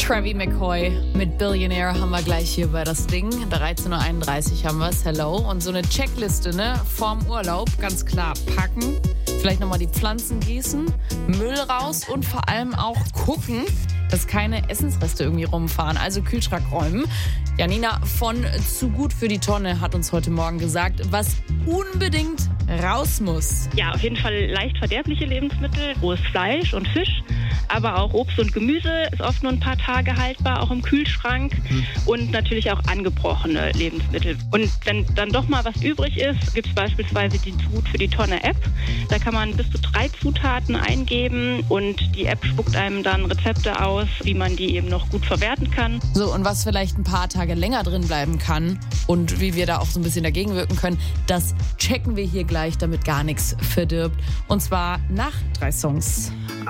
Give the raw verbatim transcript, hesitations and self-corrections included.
Travie McCoy mit Billionaire haben wir gleich hier bei das Ding. dreizehn Uhr einunddreißig haben wir es. Hello. Und so eine Checkliste, ne? Vorm Urlaub, ganz klar packen. Vielleicht nochmal die Pflanzen gießen, Müll raus und vor allem auch gucken, dass keine Essensreste irgendwie rumfahren. Also Kühlschrank räumen. Janina von Zu gut für die Tonne hat uns heute Morgen gesagt, was unbedingt raus muss. Ja, auf jeden Fall leicht verderbliche Lebensmittel, rohes Fleisch und Fisch, aber auch Obst und Gemüse ist oft nur ein paar Tage haltbar, auch im Kühlschrank mhm. und natürlich auch angebrochene Lebensmittel. Und wenn dann doch mal was übrig ist, gibt es beispielsweise die Zu gut für die Tonne App. Da kann man bis zu drei Zutaten eingeben und die App spuckt einem dann Rezepte aus, wie man die eben noch gut verwerten kann. So, und was vielleicht ein paar Tage länger drin bleiben kann und wie wir da auch so ein bisschen dagegen wirken können, das checken wir hier gleich, damit gar nichts verdirbt. Und zwar nach drei Songs.